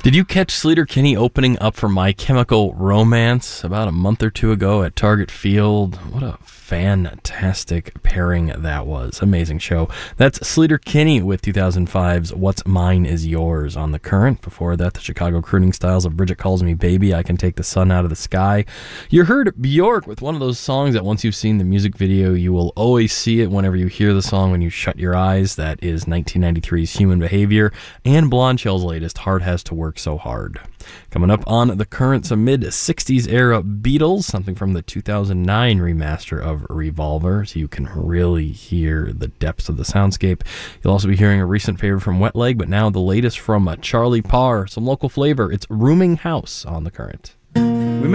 Did you catch Sleater Kinney opening up for My Chemical Romance about a month or two ago at Target Field? What a fantastic pairing that was. Amazing show. That's Sleater Kinney with 2005's What's Mine Is Yours on The Current. Before that, the Chicago crooning styles of Bridget Calls Me Baby, I Can Take the Sun Out of the Sky. You heard Bjork with one of those songs that once you've seen the music video, you will always see it whenever you hear the song when you shut your eyes. That is 1993's Human Behavior and Blonde Shell's latest, Heart Has to Work So Hard. Coming up on The Current, some mid-60s era Beatles, something from the 2009 remaster of Revolver, so you can really hear the depths of the soundscape. You'll also be hearing a recent favorite from Wet Leg, but now the latest from Charlie Parr, some local flavor. It's Rooming House on The Current.